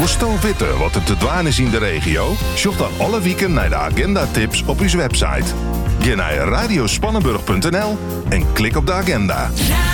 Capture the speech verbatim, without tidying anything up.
Woest weten wat er te dwaan is in de regio? Zoek dan alle weken naar de agenda-tips op uw website. Ga naar radiospannenburg punt n l en klik op de agenda.